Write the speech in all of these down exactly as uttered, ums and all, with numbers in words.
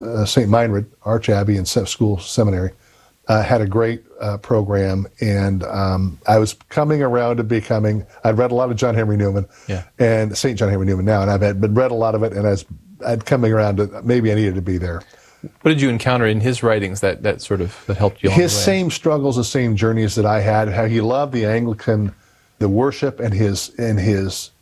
uh, Saint Meinrad, Arch Abbey and School Seminary, uh, had a great uh, program, and um, I was coming around to becoming, I'd read a lot of John Henry Newman, yeah. and Saint John Henry Newman now, and I've had, been read a lot of it, and I was, I'd coming around to, maybe I needed to be there. What did you encounter in his writings that, that sort of that helped you along His the way? same struggles, the same journeys that I had, how he loved the Anglican, the worship, and his, and his,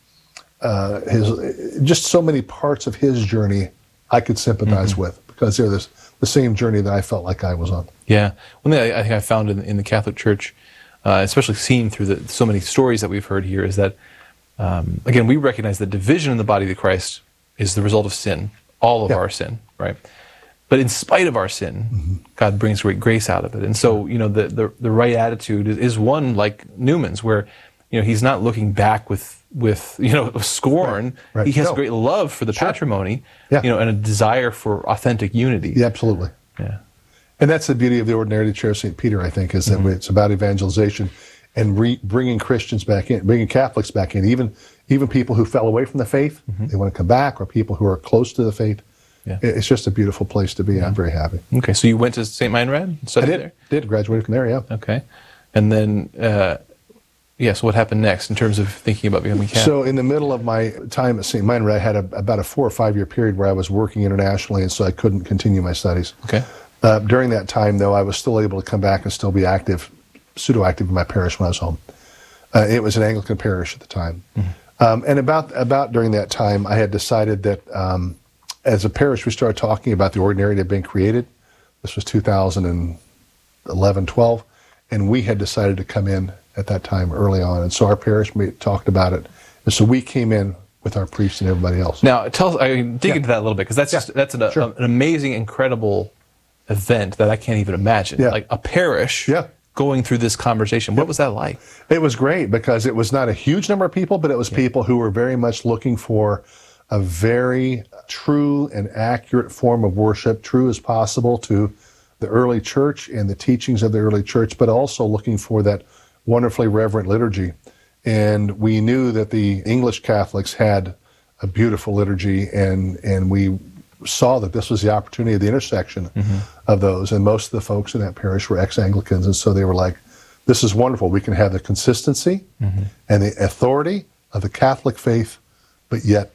uh, his, just so many parts of his journey I could sympathize mm-hmm. with, because they're this, the same journey that I felt like I was on. Yeah. One thing I, I think I found in, in the Catholic Church, uh, especially seen through the, so many stories that we've heard here, is that, um, again, we recognize that division in the body of Christ is the result of sin, all of yeah. our sin, right? But in spite of our sin, mm-hmm. God brings great grace out of it. And so, you know, the, the, the right attitude is, is one like Newman's, where, you know, he's not looking back with, with you know, scorn. Right. Right. He has no. great love for the sure. patrimony, yeah. you know, and a desire for authentic unity. Yeah, absolutely. Yeah. And that's the beauty of the Ordinary Chair of Saint Peter, I think, is that mm-hmm. it's about evangelization and re- bringing Christians back in, bringing Catholics back in, even even people who fell away from the faith, mm-hmm. they want to come back, or people who are close to the faith. Yeah. It's just a beautiful place to be. Yeah. I'm very happy. Okay, so you went to Saint Meinrad? I did. There? Did graduated from there, yeah. Okay, and then, uh, yeah. So what happened next in terms of thinking about becoming Catholic? So in the middle of my time at Saint Meinrad, I had a, about a four or five year period where I was working internationally, and so I couldn't continue my studies. Okay. Uh, during that time, though, I was still able to come back and still be active, pseudo active in my parish when I was home. Uh, it was an Anglican parish at the time, mm-hmm. um, and about about during that time, I had decided that. Um, As a parish, we started talking about the ordinary that had been created. This was two thousand eleven, twelve, and we had decided to come in at that time early on. And so our parish talked about it. And so we came in with our priests and everybody else. Now, tell us, I mean, dig yeah. into that a little bit, because that's yeah. just, that's an, sure. an amazing, incredible event that I can't even imagine. Yeah. Like a parish yeah. going through this conversation. What yep. was that like? It was great, because it was not a huge number of people, but it was yeah. people who were very much looking for a very true and accurate form of worship, true as possible to the early church and the teachings of the early church, but also looking for that wonderfully reverent liturgy. And we knew that the English Catholics had a beautiful liturgy, and, and we saw that this was the opportunity of the intersection mm-hmm. of those. And most of the folks in that parish were ex-Anglicans, and so they were like, this is wonderful. We can have the consistency mm-hmm. and the authority of the Catholic faith, but yet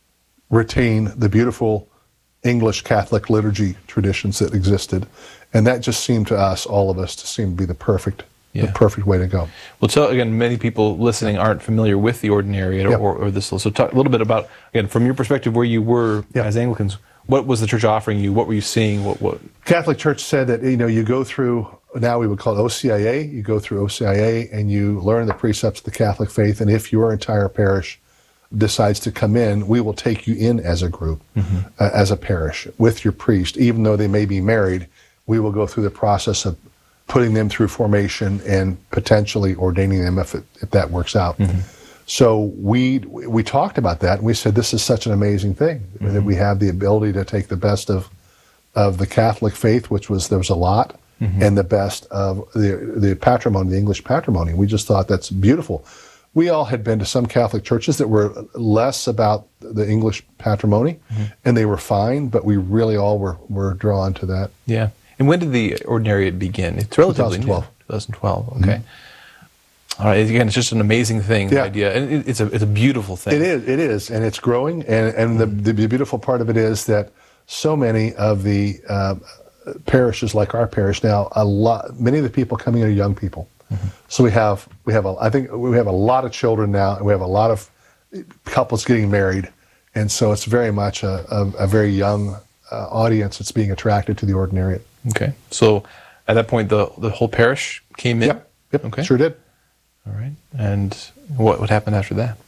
retain the beautiful English Catholic liturgy traditions that existed. And that just seemed to us, all of us, to seem to be the perfect yeah. the perfect way to go. Well, tell, again, many people listening aren't familiar with the Ordinariate or, yep. or, or this. So talk a little bit about, again, from your perspective, where you were yep. as Anglicans, what was the church offering you? What were you seeing? What, what? Catholic Church said that, you know, you go through, now we would call it O C I A, you go through O C I A and you learn the precepts of the Catholic faith, and if your entire parish decides to come in, we will take you in as a group, mm-hmm. uh, as a parish, with your priest. Even though they may be married, we will go through the process of putting them through formation and potentially ordaining them if it, if that works out. Mm-hmm. So we we talked about that, and we said this is such an amazing thing, mm-hmm. that we have the ability to take the best of of the Catholic faith, which was there was a lot, mm-hmm. and the best of the the patrimony, the English patrimony. We just thought that's beautiful. We all had been to some Catholic churches that were less about the English patrimony, mm-hmm. and they were fine, but we really all were, were drawn to that. Yeah. And when did the Ordinariate begin? It's relatively twenty twelve. new. twenty twelve, okay. Mm-hmm. All right, again, it's just an amazing thing, the yeah. idea. And it, it's a it's a beautiful thing. It is, it is, and it's growing, and, and the, the beautiful part of it is that so many of the uh, parishes, like our parish now, a lot, many of the people coming are young people. Mm-hmm. So we have, we have a, I think we have a lot of children now, and we have a lot of couples getting married, and so it's very much a, a, a very young uh, audience that's being attracted to the Ordinariate. Okay, so at that point, the the whole parish came in? Yep, yep, okay. Sure did. All right, and what what happened after that?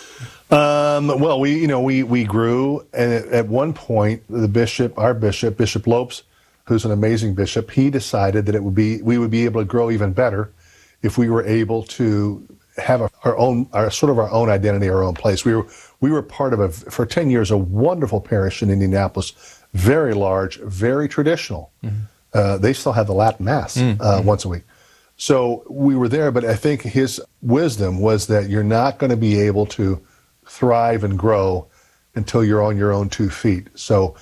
Um, well, we, you know, we, we grew, and at, at one point, the bishop, our bishop, Bishop Lopes, who's an amazing bishop, he decided that it would be, we would be able to grow even better if we were able to have a, our own, our sort of our own identity, our own place. We were, we were part of a, for ten years, a wonderful parish in Indianapolis, very large, very traditional. Mm-hmm. Uh, they still have the Latin Mass mm-hmm. uh, once a week. So we were there, but I think his wisdom was that you're not going to be able to thrive and grow until you're on your own two feet. So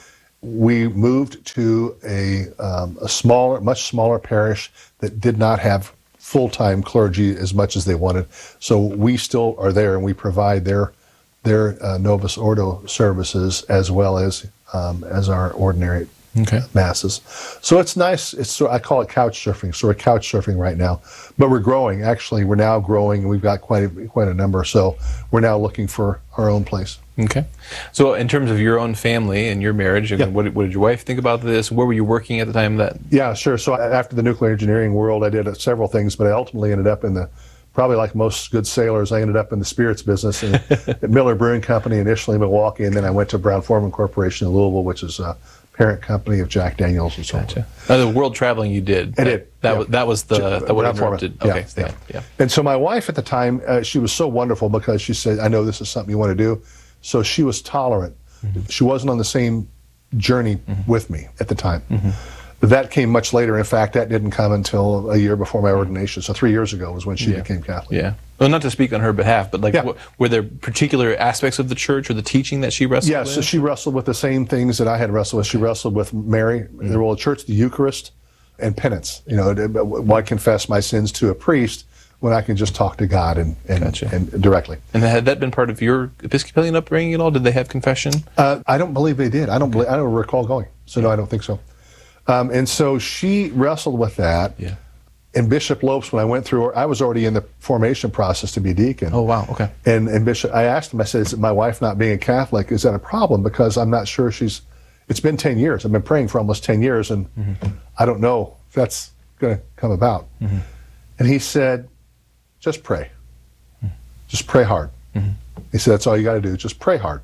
we moved to a, um, a smaller, much smaller parish that did not have full-time clergy as much as they wanted. So we still are there, and we provide their their uh, Novus Ordo services as well as um, as our ordinary Okay. masses. So it's nice. It's so I call it couch surfing. So we're couch surfing right now, but we're growing. Actually, we're now growing, and we've got quite a, quite a number. So we're now looking for our own place. Okay. So in terms of your own family and your marriage, again, Yeah. what, did- what did your wife think about this? Where were you working at the time that? Yeah, sure. So after the nuclear engineering world, I did uh, several things, but I ultimately ended up in the, probably like most good sailors, I ended up in the spirits business and at Miller Brewing Company initially in Milwaukee, and then I went to Brown-Forman Corporation in Louisville, which is a parent company of Jack Daniels and so on. Gotcha. Now, the world traveling you did. I that, did, That, yeah. was, that was the that what Brown-Forman. interrupted. Yeah, Okay. yeah. Yeah. yeah. And so my wife at the time, uh, she was so wonderful because she said, I know this is something you want to do. So she was tolerant. Mm-hmm. She wasn't on the same journey mm-hmm. with me at the time. Mm-hmm. That came much later. In fact, that didn't come until a year before my ordination. So three years ago was when she Yeah. became Catholic. Yeah. Well, not to speak on her behalf, but like, Yeah. w- were there particular aspects of the church or the teaching that she wrestled Yeah, with? so she wrestled with the same things that I had wrestled with. She wrestled with Mary, mm-hmm. the role of church, the Eucharist, and penance. You know, why confess my sins to a priest when I can just talk to God and and, Gotcha. and directly? And had that been part of your Episcopalian upbringing at all? Did they have confession? Uh, I don't believe they did. I don't. Believe, I don't recall going. So no, I don't think so. Um, and so she wrestled with that. Yeah. And Bishop Lopes, when I went through, I was already in the formation process to be deacon. Oh, wow. Okay. And, and Bishop, I asked him, I said, is my wife not being a Catholic, is that a problem? Because I'm not sure she's, it's been ten years. I've been praying for almost ten years, and mm-hmm. I don't know if that's going to come about. Mm-hmm. And he said, just pray. Mm-hmm. Just pray hard. Mm-hmm. He said, that's all you got to do, just pray hard.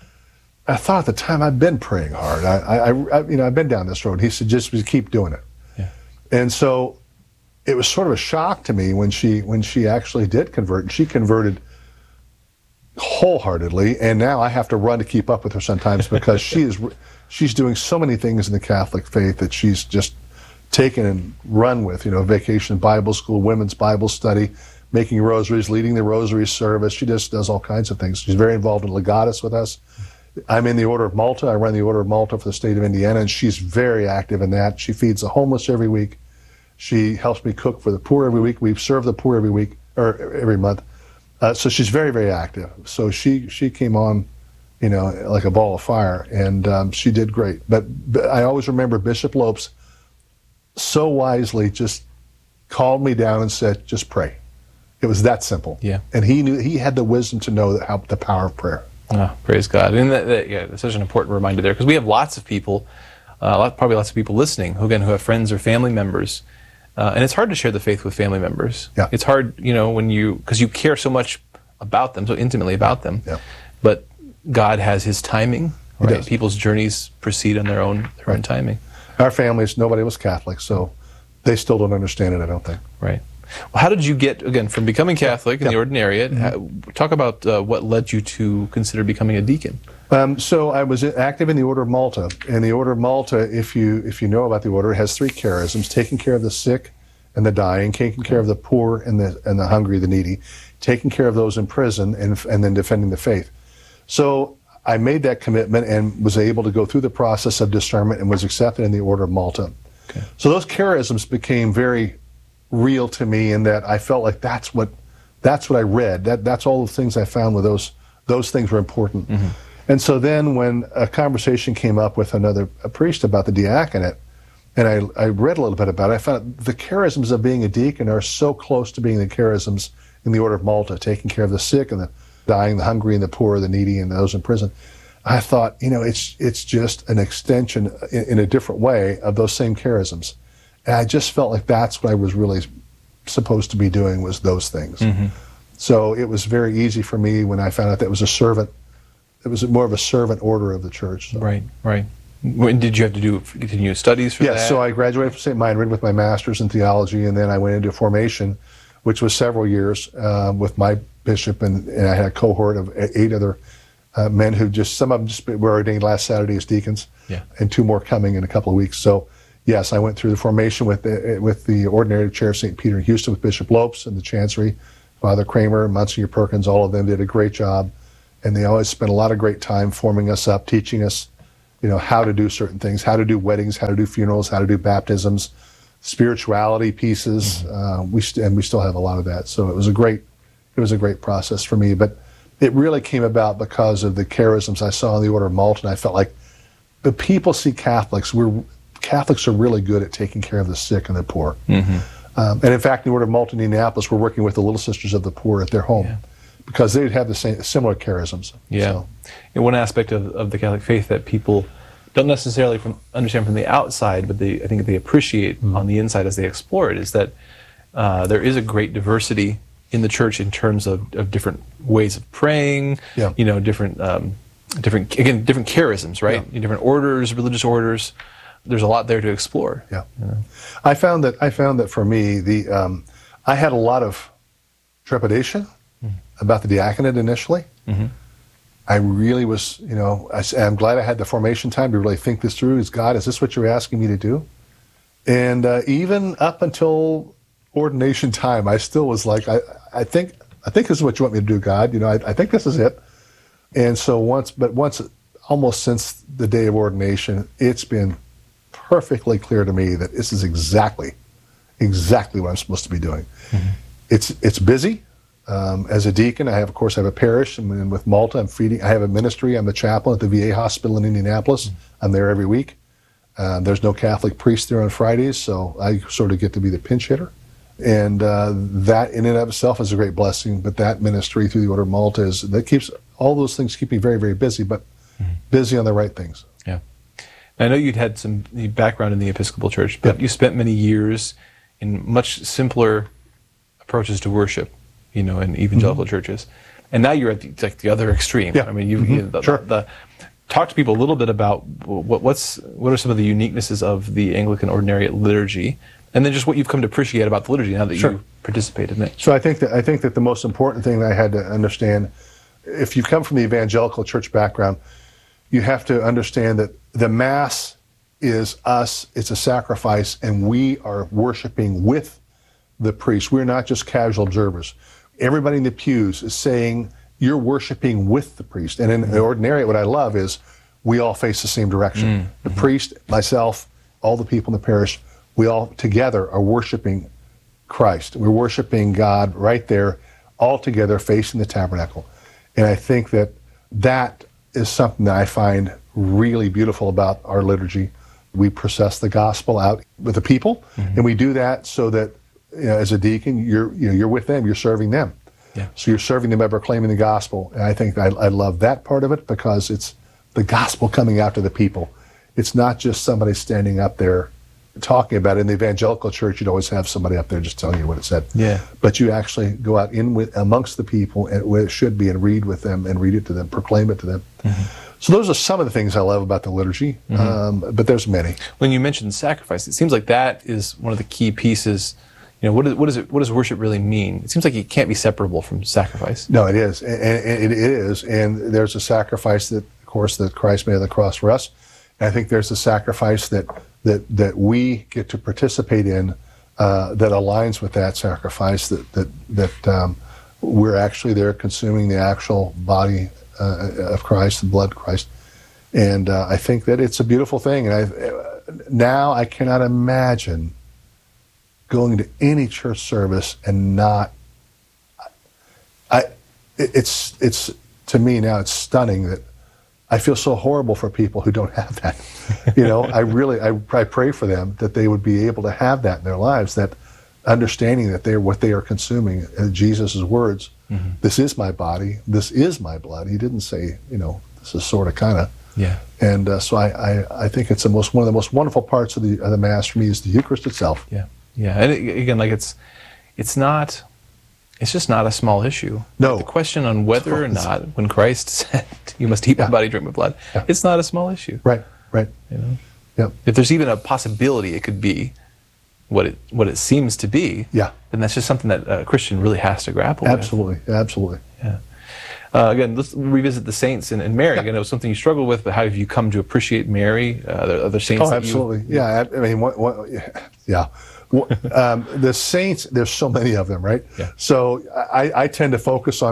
I thought at the time, I've been praying hard. I, I, I you know, I've been down this road. He said, just keep doing it. Yeah. And so it was sort of a shock to me when she when she actually did convert. And she converted wholeheartedly, and now I have to run to keep up with her sometimes because she is she's doing so many things in the Catholic faith that she's just taken and run with. You know, vacation Bible school, women's Bible study, making rosaries, leading the rosary service. She just does all kinds of things. She's very involved in Legatus with us. I'm in the Order of Malta. I run the Order of Malta for the state of Indiana, and she's very active in that. She feeds the homeless every week. She helps me cook for the poor every week. We serve the poor every week or every month. Uh, so she's very, very active. So she she came on, you know, like a ball of fire, and um, she did great. But, but I always remember Bishop Lopes so wisely just called me down and said, "Just pray." It was that simple. Yeah. And he knew he had the wisdom to know that how the power of prayer. Oh, praise God. And that, that, yeah, that's such an important reminder there, because we have lots of people, uh, lot, probably lots of people listening who, again, who have friends or family members. Uh, and it's hard to share the faith with family members. Yeah. It's hard, you know, when you, because you care so much about them, so intimately about them. Yeah. But God has His timing, He right? does. People's journeys proceed on their own, their own Right. timing. Our families, nobody was Catholic, so they still don't understand it, I don't think. Right. Well, how did you get, again, from becoming Catholic in Yeah. the ordinariate, mm-hmm. how, talk about uh, what led you to consider becoming a deacon? Um, so I was active in the Order of Malta, and the Order of Malta, if you if you know about the order, has three charisms: taking care of the sick and the dying, taking care of the poor and the and the hungry, the needy, taking care of those in prison, and and then defending the faith. So I made that commitment and was able to go through the process of discernment and was accepted in the Order of Malta. Okay. So those charisms became very real to me in that I felt like that's what that's what I read. That that's all the things I found with those those things were important. Mm-hmm. And so then when a conversation came up with another a priest about the diaconate, and I, I read a little bit about it, I found the charisms of being a deacon are so close to being the charisms in the Order of Malta, taking care of the sick and the dying, the hungry and the poor, the needy and those in prison. I thought, you know, it's it's just an extension in, in a different way of those same charisms. And I just felt like that's what I was really supposed to be doing, was those things. Mm-hmm. So it was very easy for me when I found out that it was a servant, it was more of a servant order of the church. So. Right, right. When did you have to do continuous studies for yeah, that? Yeah, so I graduated from Saint Meinrad with my master's in theology, and then I went into formation, which was several years um, with my bishop, and, and I had a cohort of eight other uh, men who just, some of them just were ordained last Saturday as deacons, yeah. and two more coming in a couple of weeks. So yes, I went through the formation with the, with the ordinary chair of Saint Peter in Houston with Bishop Lopes and the Chancery, Father Kramer, Monsignor Perkins. All of them did a great job, and they always spent a lot of great time forming us up, teaching us you know, how to do certain things, how to do weddings, how to do funerals, how to do baptisms, spirituality pieces. Uh, we st- and we still have a lot of that. So it was a great, it was a great process for me. But it really came about because of the charisms I saw in the Order of Malta. And I felt like the people see Catholics. We're Catholics are really good at taking care of the sick and the poor. Mm-hmm. Um, and in fact, in the Order of Malta in Indianapolis, we're working with the Little Sisters of the Poor at their home. Yeah. Because they'd have the same similar charisms. Yeah. So. And one aspect of, of the Catholic faith that people don't necessarily from, understand from the outside, but they, I think they appreciate mm-hmm. on the inside as they explore it, is that uh, there is a great diversity in the church in terms of, of different ways of praying, yeah. you know, different, um, different again, different charisms, right? Yeah. Different orders, religious orders. There's a lot there to explore. Yeah. You know? I found that I found that for me, the um, I had a lot of trepidation about the diaconate initially. Mm-hmm. I really was, you know, I, I'm glad I had the formation time to really think this through. Is God, is this what you're asking me to do? And uh, even up until ordination time, I still was like, I, I think, I think this is what you want me to do, God. You know, I, I think this is it. And so once, but once, almost since the day of ordination, it's been perfectly clear to me that this is exactly, exactly what I'm supposed to be doing. Mm-hmm. It's it's busy. Um, as a deacon, I have, of course, I have a parish, and, and with Malta, I'm feeding. I have a ministry. I'm the chaplain at the V A hospital in Indianapolis. Mm-hmm. I'm there every week. Uh, there's no Catholic priest there on Fridays, so I sort of get to be the pinch hitter. And uh, that, in and of itself, is a great blessing. But that ministry through the Order of Malta is that keeps all those things keep me very, very busy, but mm-hmm. busy on the right things. Yeah. I know you'd had some background in the Episcopal Church, but yep. you spent many years in much simpler approaches to worship, you know, in evangelical mm-hmm. churches, and now you're at the, like the other extreme. Yeah. I mean, you, mm-hmm. you the, sure. the, the talk to people a little bit about what, what's what are some of the uniquenesses of the Anglican Ordinariate liturgy, and then just what you've come to appreciate about the liturgy now that sure. you participate in it. So I think that I think that the most important thing that I had to understand, if you come from the evangelical church background, you have to understand that the Mass is us. It's a sacrifice, and we are worshiping with the priest. We're not just casual observers. Everybody in the pews is saying you're worshiping with the priest. And in mm-hmm. the ordinariate, what I love is we all face the same direction. Mm-hmm. The priest, myself, all the people in the parish, we all together are worshiping Christ. We're worshiping God right there, all together facing the tabernacle. And I think that that is something that I find really beautiful about our liturgy. We process the gospel out with the people, mm-hmm. and we do that so that, you know, as a deacon, you're you know, you're with them, you're serving them. Yeah. So you're serving them by proclaiming the gospel. And I think I, I love that part of it because it's the gospel coming out to the people. It's not just somebody standing up there talking about it. In the evangelical church, you'd always have somebody up there just telling you what it said. Yeah. But you actually go out in with amongst the people and where it should be and read with them and read it to them, proclaim it to them. Mm-hmm. So those are some of the things I love about the liturgy, mm-hmm. um, but there's many. When you mentioned sacrifice, it seems like that is one of the key pieces. You know, what, is, what, is it, what does worship really mean? It seems like it can't be separable from sacrifice. No, it is. And, and it is. And there's a sacrifice that, of course, that Christ made on the cross for us. And I think there's a sacrifice that that, that we get to participate in uh, that aligns with that sacrifice, that, that, that um, we're actually there consuming the actual body uh, of Christ, the blood of Christ. And uh, I think that it's a beautiful thing. And I, now I cannot imagine going to any church service and not, I, it's, it's, to me now it's stunning that I feel so horrible for people who don't have that. You know, I really, I, I pray for them that they would be able to have that in their lives, that understanding that they're what they are consuming, uh, Jesus' words, mm-hmm. this is my body, this is my blood. He didn't say, you know, this is sort of kind of. Yeah. And uh, so I, I, I think it's the most, one of the most wonderful parts of the, of the Mass for me is the Eucharist itself. Yeah. Yeah, and it, again, like it's, it's not, it's just not a small issue. No. The question on whether or not, when Christ said, "You must eat my yeah. body, drink my blood," yeah. it's not a small issue. Right. Right. You know. Yeah. If there's even a possibility it could be what it what it seems to be, yeah. then that's just something that a Christian really has to grapple absolutely. with. Absolutely. Absolutely. Yeah. Uh, again, let's revisit the saints and, and Mary. Yeah. Again, it was something you struggled with, but how have you come to appreciate Mary? Uh, other, other saints? Oh, that absolutely. You, yeah. I, I mean, what, what, yeah. um, the saints, there's so many of them, right? Yeah. So I, I tend to focus on if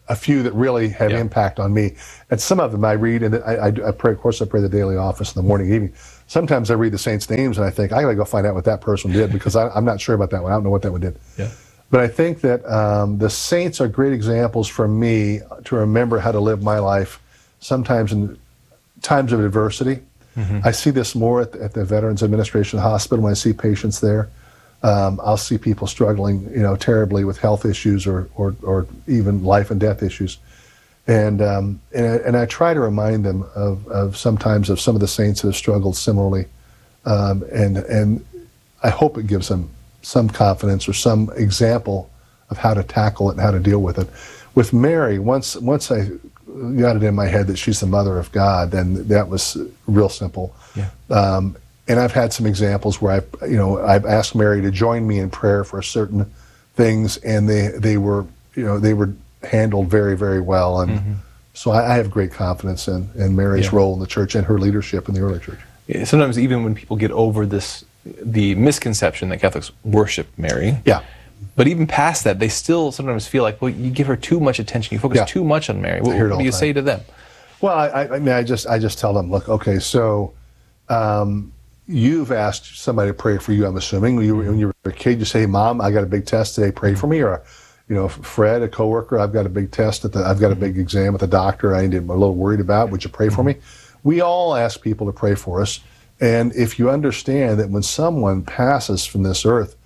a few that really have Yeah. impact on me. And some of them I read, and I, I, I pray, of course, I pray the daily office in the morning, evening. Sometimes I read the saints' names and I think, I got to go find out what that person did because I, I'm not sure about that one. I don't know what that one did. Yeah. But I think that um, the saints are great examples for me to remember how to live my life, sometimes in times of adversity. Mm-hmm. I see this more at the, at the Veterans Administration Hospital when I see patients there. Um, I'll see people struggling, you know, terribly with health issues or, or, or even life and death issues. And, um, and, I, and I try to remind them of, of sometimes of some of the saints that have struggled similarly. Um, and, and I hope it gives them some confidence or some example of how to tackle it and how to deal with it. With Mary, once, once I got it in my head that she's the mother of God, then that was real simple. Yeah. Um, And I've had some examples where I've, you know, I've asked Mary to join me in prayer for certain things, and they, they were, you know, they were handled very, very well. And mm-hmm. so I, I have great confidence in, in Mary's yeah. role in the church and her leadership in the early church. Yeah, sometimes even when people get over this, the misconception that Catholics worship Mary. Yeah. But even past that, they still sometimes feel like, well, you give her too much attention. You focus Yeah. too much on Mary. What, I hear it what all do you the say time. to them? Well, I, I mean, I just, I just tell them, look, okay, so, um, you've asked somebody to pray for you, I'm assuming. When you, when you were a kid, you say, Mom, I got a big test today, pray for me. Or, you know, Fred, a coworker, I've got a big test, at the, I've got a big exam at the doctor I need, I'm a little worried about. Would you pray for me? We all ask people to pray for us. And if you understand that when someone passes from this earth,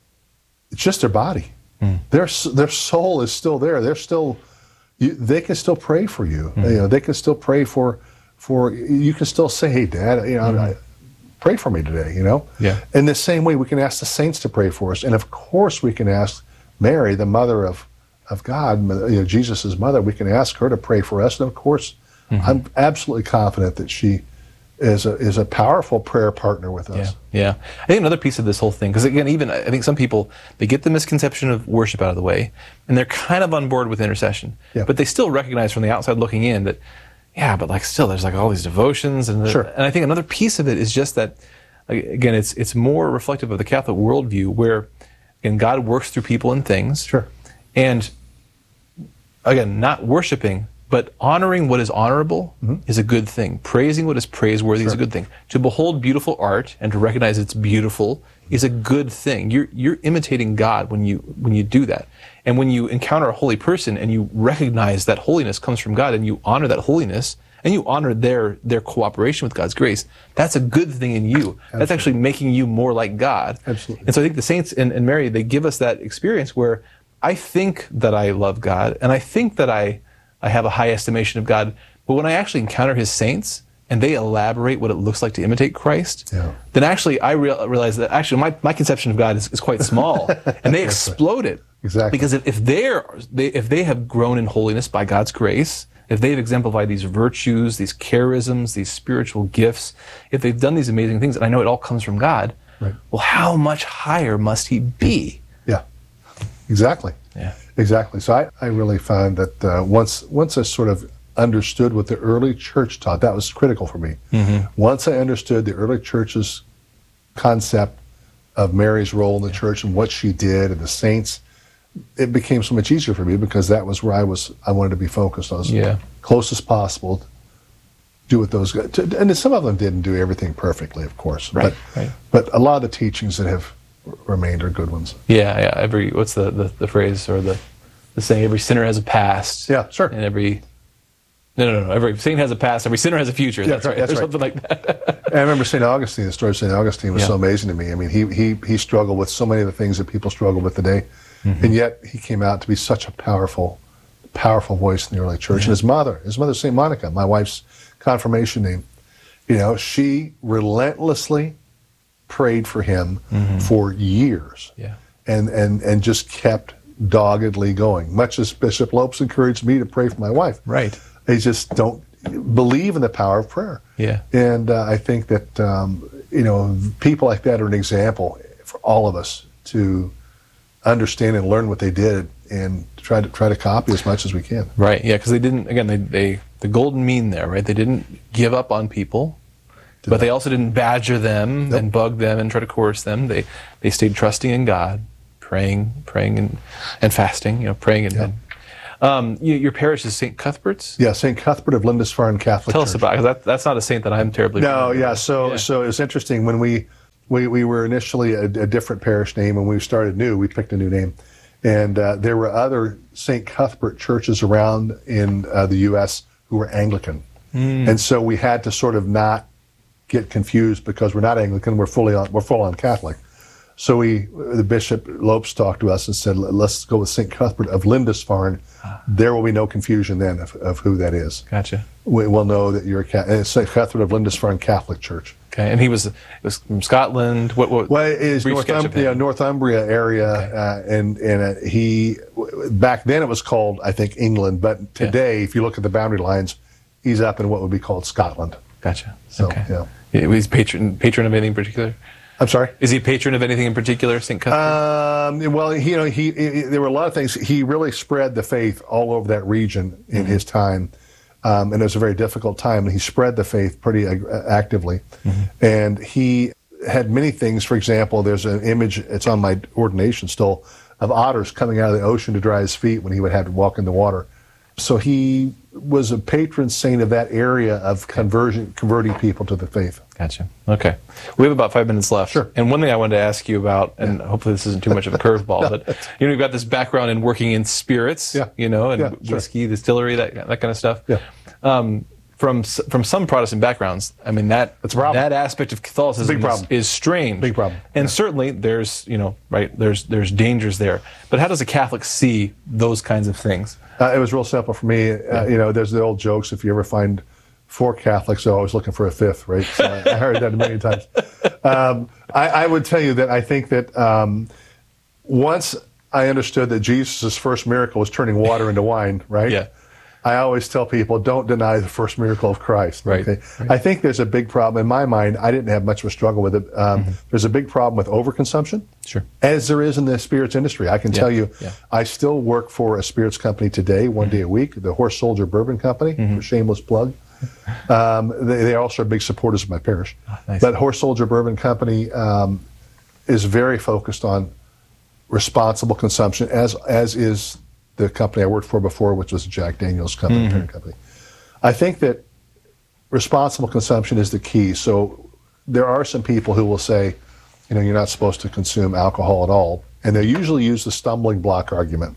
it's just their body. Mm. Their, their soul is still there. They're still, you, they can still pray for you. Mm. You know, they can still pray for, for, you can still say, hey, Dad, you know, mm. I, pray for me today, you know? Yeah. In the same way, we can ask the saints to pray for us. And of course, we can ask Mary, the mother of, of God, you know, Jesus' mother, we can ask her to pray for us. And of course, mm-hmm. I'm absolutely confident that she is a, is a powerful prayer partner with us. Yeah. yeah. I think another piece of this whole thing, because again, even I think some people, they get the misconception of worship out of the way, and they're kind of on board with intercession. Yeah. But they still recognize from the outside looking in that, yeah, but like still, there's like all these devotions, and the, sure. and I think another piece of it is just that, again, it's it's more reflective of the Catholic worldview, where, again, God works through people and things, sure, and again, not worshiping, but honoring what is honorable mm-hmm. is a good thing. Praising what is praiseworthy sure. is a good thing. To behold beautiful art and to recognize it's beautiful is a good thing. You're you're imitating God when you when you do that. And when you encounter a holy person and you recognize that holiness comes from God and you honor that holiness and you honor their their cooperation with God's grace, that's a good thing in you. Absolutely. That's actually making you more like God. Absolutely. And so I think the saints and, and Mary, they give us that experience where I think that I love God and I think that I, I have a high estimation of God, but when I actually encounter his saints and they elaborate what it looks like to imitate Christ, yeah. then actually I real, realize that actually my, my conception of God is, is quite small, and they explode it. Exactly. Because if, if, they're, they, if they have grown in holiness by God's grace, if they've exemplified these virtues, these charisms, these spiritual gifts, if they've done these amazing things, and I know it all comes from God, right. well, how much higher must he be? Yeah, exactly. Yeah. Exactly. So I, I really found that uh, once once I sort of understood what the early church taught, that was critical for me. Mm-hmm. Once I understood the early church's concept of Mary's role in the yeah. church and what she did and the saints, it became so much easier for me because that was where I was. I wanted to be focused on as yeah. close as possible. Do what those guys, and some of them didn't do everything perfectly, of course. Right. But, right. but a lot of the teachings that have remained are good ones. Yeah, yeah. Every what's the, the, the phrase or the the saying? Every sinner has a past. Yeah, sure. And every no, no, no. Every saint has a past. Every sinner has a future. Yeah, that's right. That's or right. something like that. And I remember Saint Augustine. The story of Saint Augustine was yeah. so amazing to me. I mean, he he he struggled with so many of the things that people struggle with today, mm-hmm. and yet he came out to be such a powerful, powerful voice in the early church. Yeah. And his mother, his mother, Saint Monica, my wife's confirmation name. You know, she relentlessly prayed for him mm-hmm. for years, yeah. and, and and just kept doggedly going, much as Bishop Lopes encouraged me to pray for my wife. Right. They just don't believe in the power of prayer. Yeah. And uh, I think that, um, you know, people like that are an example for all of us to understand and learn what they did and try to try to copy as much as we can. Right, yeah, because they didn't, again, they, they the golden mean there, right? They didn't give up on people. Did but not. They also didn't badger them nope. and bug them and try to coerce them. They they stayed trusting in God, praying, praying and, and fasting, you know, praying and, yep. and Um, you, your parish is Saint Cuthbert's? Yeah, Saint Cuthbert of Lindisfarne Catholic Tell Church. us about it, 'cause that. That's not a saint that I'm terribly No, familiar yeah. with. So, Yeah. so it's interesting when we we, we were initially a, a different parish name. When we started new, we picked a new name, and uh, there were other Saint Cuthbert churches around in uh, the U S who were Anglican, Mm. and so we had to sort of not get confused because we're not Anglican. We're fully on, we're full on Catholic. So we, the Bishop Lopes talked to us and said, let's go with Saint Cuthbert of Lindisfarne. There will be no confusion then of, of who that is. Gotcha. We will know that you're a Catholic. It's Saint Cuthbert of Lindisfarne Catholic Church. Okay, and he was, it was from Scotland. What? what Well, it is brief sketch of Northum- yeah, him. Northumbria area, Okay. uh, and and uh, he back then it was called, I think, England, but today, if you look at the boundary lines, he's up in what would be called Scotland. Gotcha. So, okay. yeah. Yeah, he's patron patron of anything in particular. I'm sorry. Is he a patron of anything in particular, Saint Cuthbert? Um, well, he, you know, he, he there were a lot of things. He really spread the faith all over that region in Mm-hmm. his time, um, and it was a very difficult time. And he spread the faith pretty ag- actively, Mm-hmm. and he had many things. For example, there's an image. It's on my ordination still of otters coming out of the ocean to dry his feet when he would have to walk in the water. So he was a patron saint of that area of conversion, converting people to the faith. Gotcha. Okay. We have about five minutes left. Sure. And one thing I wanted to ask you about, and hopefully this isn't too much of a curveball, but you know, you've got this background in working in spirits, Yeah. you know, and Yeah, sure. whiskey, distillery, that that kind of stuff. Yeah. Um, from s- from some Protestant backgrounds, I mean that That's a problem. that aspect of Catholicism Big problem. is, is strange. Big problem. And Yeah. certainly there's you know right there's there's dangers there. But how does a Catholic see those kinds of things? Uh, it was real simple for me. Uh, you know, there's the old jokes. If you ever find four Catholics, they're always looking for a fifth, right? So I, I heard that a million times. Um, I, I would tell you that I think that um, once I understood that Jesus' first miracle was turning water into wine, right? Yeah. I always tell people, don't deny the first miracle of Christ. Right, Okay? right. I think there's a big problem. In my mind, I didn't have much of a struggle with it. Um, Mm-hmm. There's a big problem with overconsumption. Sure. As there is in the spirits industry. I can Yeah, tell you, yeah. I still work for a spirits company today, one day a week, the Horse Soldier Bourbon Company, Mm-hmm. shameless plug. Um, they, they also are big supporters of my parish. nice. But Horse Soldier Bourbon Company um, is very focused on responsible consumption, as as is the company I worked for before, which was Jack Daniels company, Mm-hmm. parent company. I think that responsible consumption is the key. So there are some people who will say, you know, you're not supposed to consume alcohol at all, and they usually use the stumbling block argument.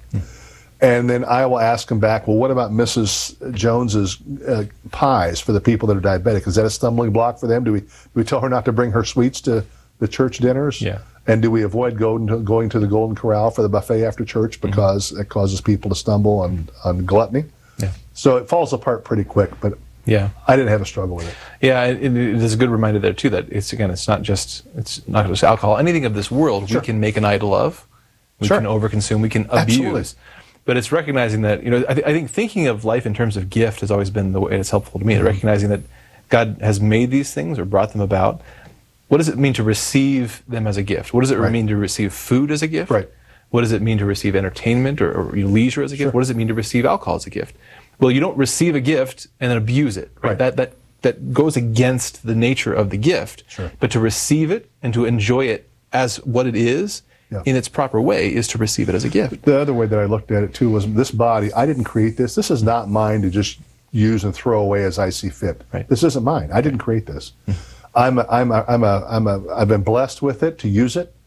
And then I will ask them back, well, what about Missus Jones's uh, pies for the people that are diabetic? Is that a stumbling block for them? Do we do we tell her not to bring her sweets to the church dinners? Yeah. And do we avoid going to, going to the Golden Corral for the buffet after church because it causes people to stumble on, on gluttony? Yeah. So it falls apart pretty quick, but Yeah. I didn't have a struggle with it. Yeah, it, it is a good reminder there too that it's again, it's not just it's not just alcohol. Anything of this world Sure. we can make an idol of, we Sure. can overconsume, we can abuse. Absolutely. But it's recognizing that you know I, th- I think thinking of life in terms of gift has always been the way it's helpful to me. Mm-hmm. Recognizing that God has made these things or brought them about. What does it mean to receive them as a gift? What does it Right. mean to receive food as a gift? Right. What does it mean to receive entertainment or, or you know, leisure as a gift? Sure. What does it mean to receive alcohol as a gift? Well, you don't receive a gift and then abuse it. Right. Right. That that that goes against the nature of the gift. Sure. But to receive it and to enjoy it as what it is Yeah. in its proper way is to receive it as a gift. The other way that I looked at it too was this body, I didn't create this. This is not mine to just use and throw away as I see fit. Right. This isn't mine. I didn't create this. I'm a, I'm a, I'm a, I'm a, I've been blessed with it to use it,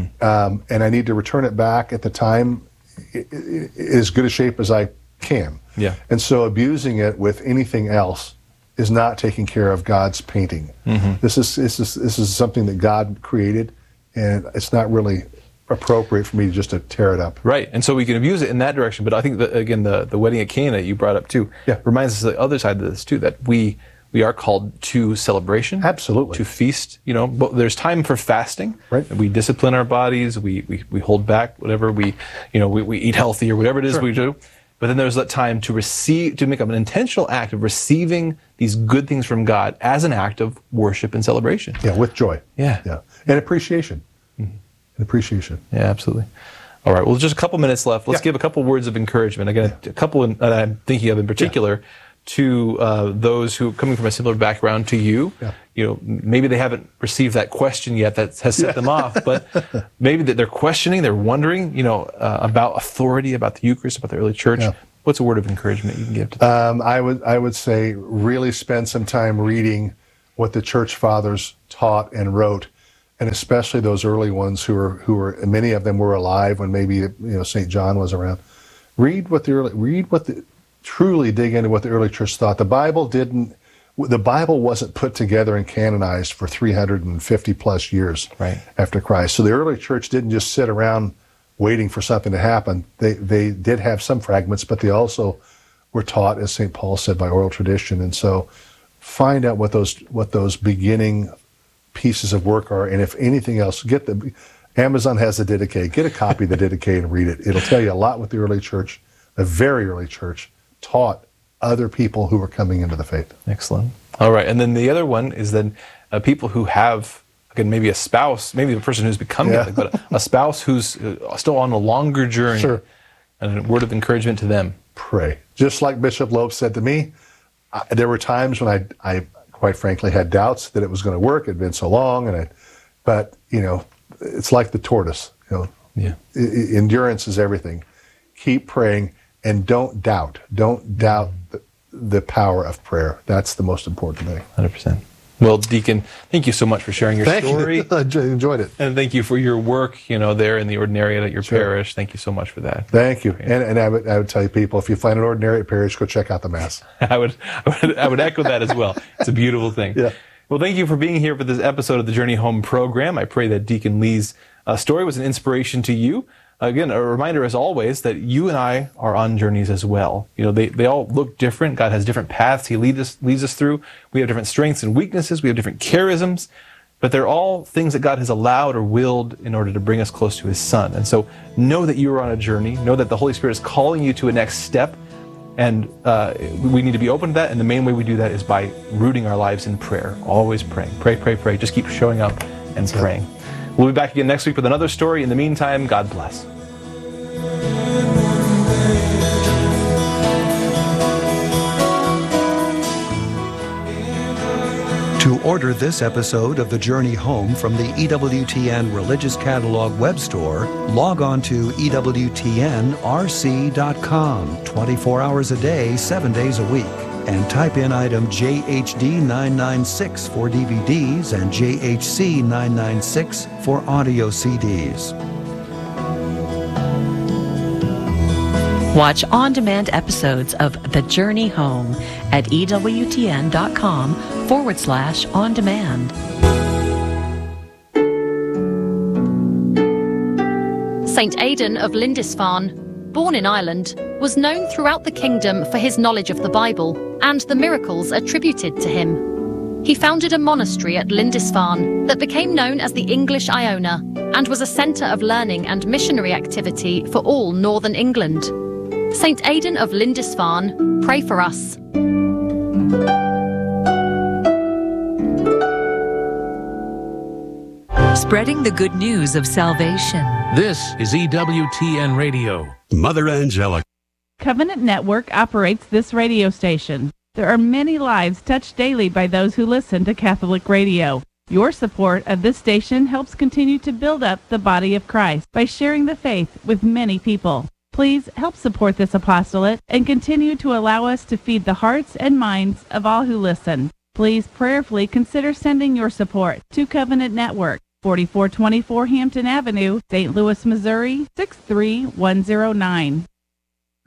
um, and I need to return it back at the time i- i- i- as good a shape as I can. Yeah. And so abusing it with anything else is not taking care of God's painting. This is this is this is something that God created, and it's not really appropriate for me just to tear it up. Right, and so we can abuse it in that direction. But I think that again, the the wedding at Cana you brought up too Yeah. reminds us of the other side of this too. That we we are called to celebration, Absolutely. to feast. You know, but there's time for fasting. Right. We discipline our bodies. We we, we hold back whatever we you know we, we eat healthy or whatever it is Sure. we do. But then there's that time to receive, to make up an intentional act of receiving these good things from God as an act of worship and celebration. Yeah, with joy. Yeah. Yeah. And appreciation. And appreciation. Yeah, absolutely. All right. Well, just a couple minutes left. Let's Yeah. give a couple words of encouragement. Again, a couple in, that I'm thinking of in particular to uh, those who coming from a similar background to you. Yeah. You know, maybe they haven't received that question yet that has set them off, but maybe that they're questioning, they're wondering, you know, uh, about authority, about the Eucharist, about the early church. Yeah. what's a word of encouragement you can give to them? Um, I would I would say really spend some time reading what the church fathers taught and wrote, and especially those early ones who were who were many of them were alive when maybe you know Saint John was around. Read what the early read what the truly dig into what the early church thought. The Bible didn't. The Bible wasn't put together and canonized for three hundred fifty plus years Right. after Christ. So the early church didn't just sit around waiting for something to happen. They they did have some fragments, but they also were taught, as Saint Paul said, by oral tradition. And so find out what those what those beginning pieces of work are, and if anything else, get the Amazon has the Didache. Get a copy of the Didache and read it. It'll tell you a lot what the early church, the very early church, taught other people who were coming into the faith. Excellent. All right. And then the other one is then uh, people who have, again, maybe a spouse, maybe the person who's become Yeah. Catholic, but a, a spouse who's uh, still on a longer journey. Sure. And a word of encouragement to them. Pray. Just like Bishop Loeb said to me, I, there were times when I, I quite frankly had doubts that it was going to work. It had been so long, and I, but you know, it's like the tortoise. You know, Yeah. I- I- endurance is everything. Keep praying and don't doubt. Don't doubt the, the power of prayer. That's the most important thing. one hundred percent. Well, Deacon, thank you so much for sharing your Thank story. you. I enjoyed it. And thank you for your work, you know, there in the ordinariate at your Sure. parish. Thank you so much for that. Thank you. And, and I, would, I would tell you people, if you find an ordinary parish, go check out the Mass. I would, I would, I would echo that as well. It's a beautiful thing. Yeah. Well, thank you for being here for this episode of the Journey Home program. I pray that Deacon Lee's uh, story was an inspiration to you. Again, a reminder as always that you and I are on journeys as well. You know, they, they all look different. God has different paths He leads us, leads us through. We have different strengths and weaknesses. We have different charisms, but they're all things that God has allowed or willed in order to bring us close to His Son. And so know that you are on a journey. Know that the Holy Spirit is calling you to a next step. And uh, we need to be open to that. And the main way we do that is by rooting our lives in prayer. Always praying. Pray, pray, pray. Just keep showing up and praying. We'll be back again next week with another story. In the meantime, God bless. To order this episode of The Journey Home from the E W T N Religious Catalog web store, log on to E W T N R C dot com twenty-four hours a day, seven days a week, and type in item J H D nine ninety-six for D V Ds and J H C nine ninety-six for audio C Ds. Watch on-demand episodes of The Journey Home at EWTN.com forward slash on demand. Saint Aidan of Lindisfarne, born in Ireland, was known throughout the kingdom for his knowledge of the Bible and the miracles attributed to him. He founded a monastery at Lindisfarne that became known as the English Iona and was a centre of learning and missionary activity for all northern England. Saint Aidan of Lindisfarne, pray for us. Spreading the good news of salvation. This is E W T N Radio. Mother Angelica. Covenant Network operates this radio station. There are many lives touched daily by those who listen to Catholic radio. Your support of this station helps continue to build up the body of Christ by sharing the faith with many people. Please help support this apostolate and continue to allow us to feed the hearts and minds of all who listen. Please prayerfully consider sending your support to Covenant Network, forty-four twenty-four Hampton Avenue, Saint Louis, Missouri, six three one zero nine.